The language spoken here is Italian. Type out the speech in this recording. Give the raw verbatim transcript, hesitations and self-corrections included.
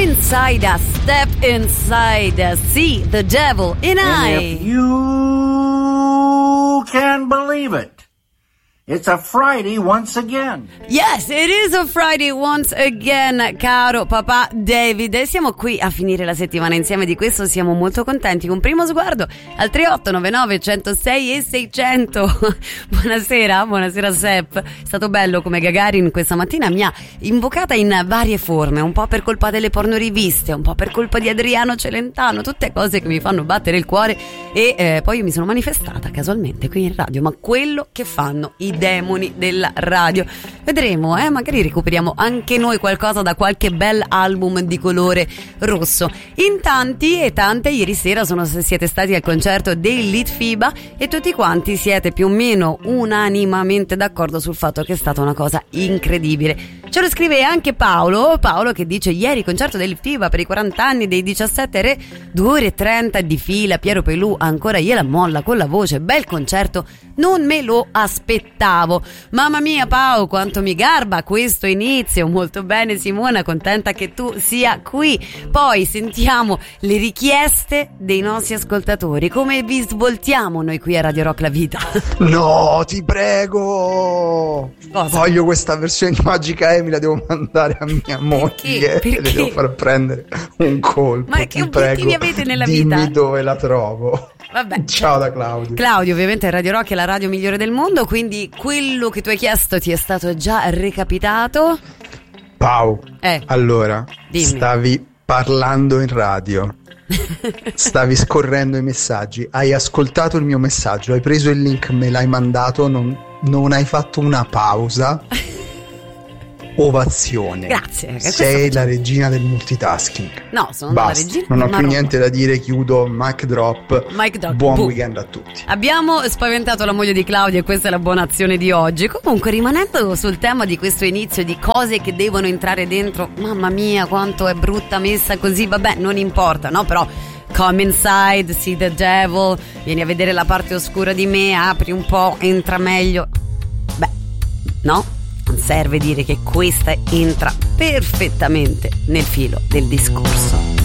inside us, step inside us, see the devil in and I. If you can believe it, it's a Friday once again. Yes, it is a Friday once again, caro papà David. E siamo qui a finire la settimana insieme, di questo siamo molto contenti. Un primo sguardo al tre otto nove nove uno zero sei e seicento. Buonasera, buonasera Sepp. È stato bello come Gagarin questa mattina mi ha invocata in varie forme, un po' per colpa delle pornoriviste, un po' per colpa di Adriano Celentano, tutte cose che mi fanno battere il cuore. E eh, poi io mi sono manifestata casualmente qui in radio, ma quello che fanno i demoni della radio. Vedremo, eh, magari recuperiamo anche noi qualcosa da qualche bel album di colore rosso. In tanti e tante ieri sera sono, siete stati al concerto dei Litfiba e tutti quanti siete più o meno unanimamente d'accordo sul fatto che è stata una cosa incredibile. Ce lo scrive anche Paolo, Paolo che dice: ieri concerto dei Litfiba per i quaranta anni dei diciassette Re, due ore e trenta di fila, Piero Pelù ancora gliela molla con la voce, bel concerto, non me lo aspettavo. Mamma mia Pao, quanto mi garba questo inizio. Molto bene Simona, contenta che tu sia qui. Poi sentiamo le richieste dei nostri ascoltatori. Come vi svoltiamo noi qui a Radio Rock la vita? No, ti prego. Cosa? Voglio questa versione di Magica Emi, la devo mandare a mia moglie. Perché? Le devo far prendere un colpo. Ma ti che prego, obiettivi avete nella dimmi vita? Dove la trovo. Vabbè. Ciao da Claudio. Claudio, ovviamente Radio Rock è la radio migliore del mondo, quindi quello che tu hai chiesto ti è stato già recapitato. Pau, eh, allora, dimmi. Stavi parlando in radio, stavi scorrendo i messaggi, hai ascoltato il mio messaggio, hai preso il link, me l'hai mandato, non, non hai fatto una pausa. Ovazione. Grazie. Sei la regina del multitasking. No, sono Basta, la regina. non ho più roba. niente da dire, chiudo mic drop. Mic drop. Buon Boom. weekend a tutti. Abbiamo spaventato la moglie di Claudio e questa è la buona azione di oggi. Comunque, rimanendo sul tema di questo inizio di cose che devono entrare dentro, mamma mia quanto è brutta messa così, vabbè, non importa, no? Però come inside, see the devil, vieni a vedere la parte oscura di me, apri un po', entra meglio. Beh, no? Non serve dire che questa entra perfettamente nel filo del discorso.